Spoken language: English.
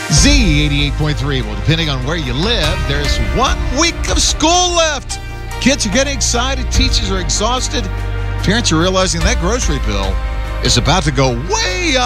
Z88.3. Well, depending on where you live, there's 1 week of school left. Kids are getting excited. Teachers are exhausted. Parents are realizing that grocery bill is about to go way up.